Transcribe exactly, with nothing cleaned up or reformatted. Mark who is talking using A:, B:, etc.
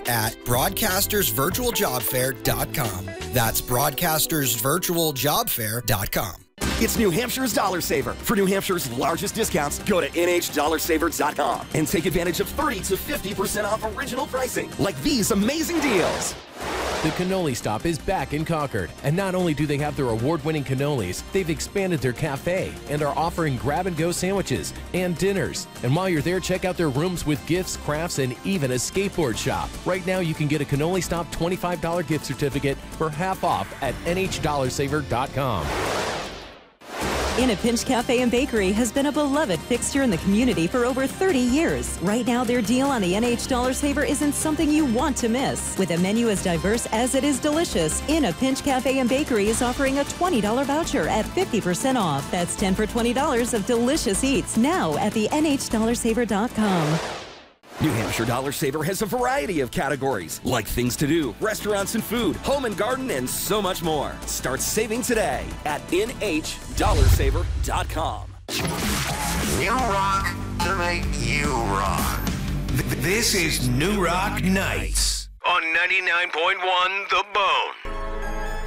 A: at broadcasters virtual job fair dot com. That's broadcasters virtual job fair dot com.
B: It's New Hampshire's Dollar Saver. For New Hampshire's largest discounts, go to N H dollar saver dot com and take advantage of thirty to fifty percent off original pricing, like these amazing deals.
C: The Cannoli Stop is back in Concord, and not only do they have their award-winning cannolis, they've expanded their cafe and are offering grab-and-go sandwiches and dinners. And while you're there, check out their rooms with gifts, crafts, and even a skateboard shop. Right now, you can get a Cannoli Stop twenty-five dollar gift certificate for half off at N H dollar saver dot com.
D: In a Pinch Cafe and Bakery has been a beloved fixture in the community for over thirty years. Right now, their deal on the N H Dollar Saver isn't something you want to miss. With a menu as diverse as it is delicious, In a Pinch Cafe and Bakery is offering a twenty dollar voucher at fifty percent off. That's ten for twenty dollars of delicious eats now at the N H dollar saver dot com.
B: New Hampshire Dollar Saver has a variety of categories, like things to do, restaurants and food, home and garden, and so much more. Start saving today at N H dollar saver dot com.
E: New rock to make you rock. Th- This is New Rock Nights
F: on ninety-nine point one The Bone.